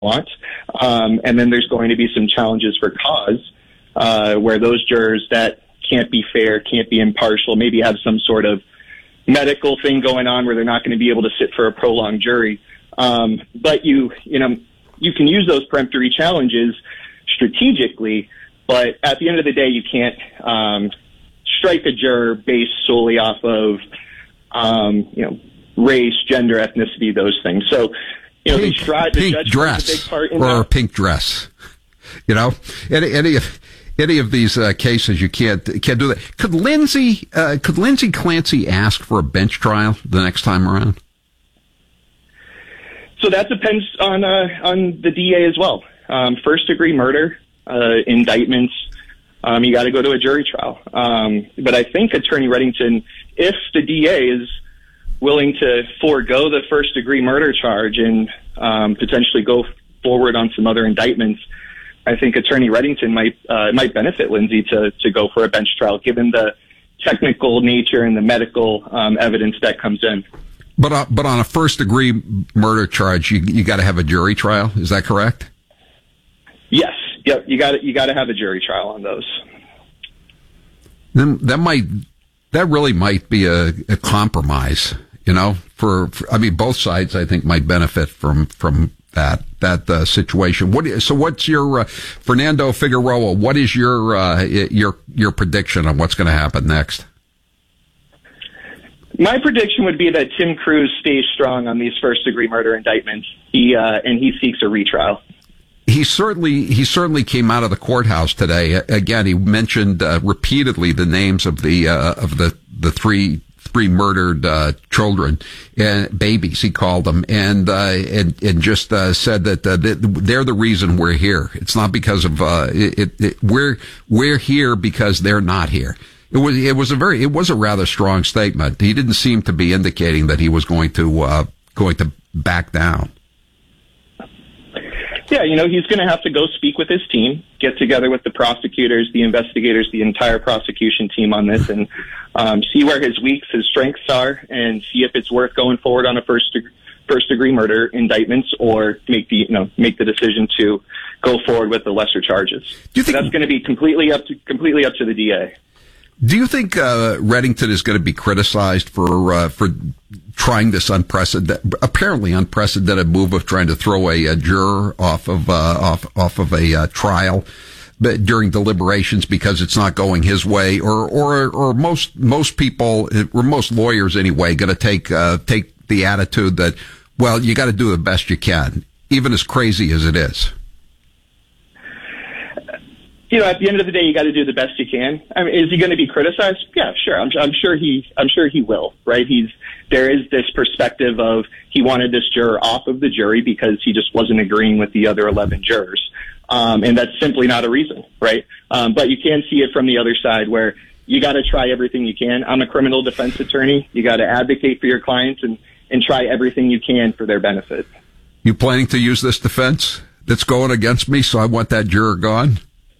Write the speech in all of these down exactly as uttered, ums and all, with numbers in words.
want. Um, and then there's going to be some challenges for cause, uh, where those jurors that can't be fair, can't be impartial, maybe have some sort of medical thing going on where they're not going to be able to sit for a prolonged jury. Um, but you, you know, you can use those peremptory challenges strategically, but at the end of the day, you can't um, strike a juror based solely off of, um, you know, race, gender, ethnicity, those things. So, you know, pink, they strive, the pink judge dress plays a big part in or that. a pink dress. You know, any any of any of these uh, cases, you can't can't do that. Could Lindsay uh, could Lindsay Clancy ask for a bench trial the next time around? So that depends on uh, on the D A as well. Um, first degree murder uh, indictments, um, you got to go to a jury trial. Um, but I think Attorney Reddington, if the D A is willing to forego the first degree murder charge and um, potentially go forward on some other indictments, I think Attorney Reddington might uh, might benefit Lindsay to to go for a bench trial, given the technical nature and the medical um, evidence that comes in. But uh, but on a first degree murder charge, you you got to have a jury trial. Is that correct? Yes. Yep. You got you got to have a jury trial on those. Then that might that really might be a, a compromise. You know, for, for I mean, both sides I think might benefit from from that that uh, situation. What so? What's your uh, Fernando Figueroa? What is your uh, your your prediction on what's going to happen next? My prediction would be that Tim Cruz stays strong on these first degree murder indictments. He uh, and he seeks a retrial. He certainly he certainly came out of the courthouse today. Again, he mentioned uh, repeatedly the names of the uh, of the the three. three murdered uh, children and babies, he called them, and uh, and and just uh, said that uh, they're the reason we're here. It's not because of uh, it, it. We're we're here because they're not here. It was it was a very it was a rather strong statement. He didn't seem to be indicating that he was going to uh, going to back down. Yeah, you know, he's going to have to go speak with his team, get together with the prosecutors, the investigators, the entire prosecution team on this, and um, see where his weaks, his strengths are, and see if it's worth going forward on a first de- first degree murder indictments, or make the you know make the decision to go forward with the lesser charges. Do you think so that's going to be completely up to completely up to the D A? Do you think uh, Reddington is going to be criticized for uh, for trying this unprecedented, apparently unprecedented move of trying to throw a, a juror off of uh, off off of a uh, trial, but during deliberations because it's not going his way, or or or most most people or most lawyers anyway going to take uh, take the attitude that, well, you got to do the best you can, even as crazy as it is. You know, at the end of the day, you got to do the best you can. I mean, is he going to be criticized? Yeah, sure. I'm, I'm sure he, I'm sure he will. Right? He's there is this perspective of he wanted this juror off of the jury because he just wasn't agreeing with the other eleven jurors, um, and that's simply not a reason, right? Um, but you can see it from the other side where you got to try everything you can. I'm a criminal defense attorney. You got to advocate for your clients and and try everything you can for their benefit. You planning to use this defense that's going against me? So I want that juror gone.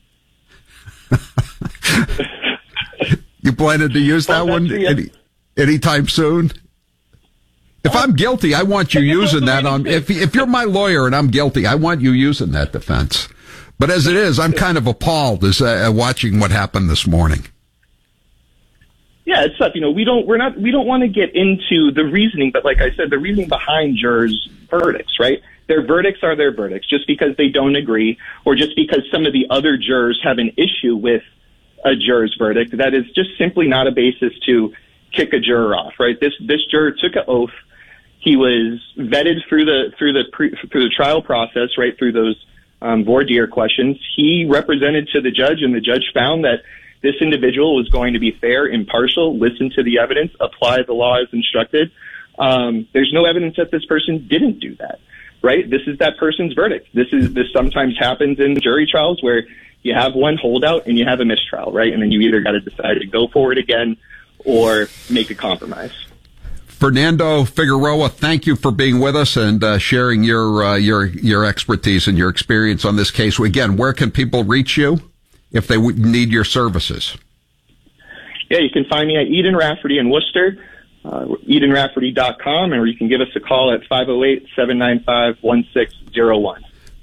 You planning to use that well, one any, anytime soon? If I'm guilty, I want you using that on. If if you're my lawyer and I'm guilty, I want you using that defense. But as it is, I'm kind of appalled as uh, watching what happened this morning. Yeah, it's tough. You know, we don't we're not we don't want to get into the reasoning, but like I said, the reasoning behind jurors' verdicts, right? Their verdicts are their verdicts. Just because they don't agree, or just because some of the other jurors have an issue with a juror's verdict, that is just simply not a basis to kick a juror off, right? This this juror took an oath. He was vetted through the through the pre, through the trial process, right through those um, voir dire questions. He represented to the judge, and the judge found that this individual was going to be fair, impartial, listen to the evidence, apply the law as instructed. Um, there's no evidence that this person didn't do that. Right? This is that person's verdict. This is this sometimes happens in jury trials where you have one holdout and you have a mistrial, right? And then you either got to decide to go forward again or make a compromise. Fernando Figueroa, thank you for being with us and uh, sharing your uh, your your expertise and your experience on this case. Again, where can people reach you if they would need your services? Yeah, you can find me at Eden Rafferty in Worcester. Uh, eden rafferty dot com, or you can give us a call at five oh eight, seven nine five, one six oh one.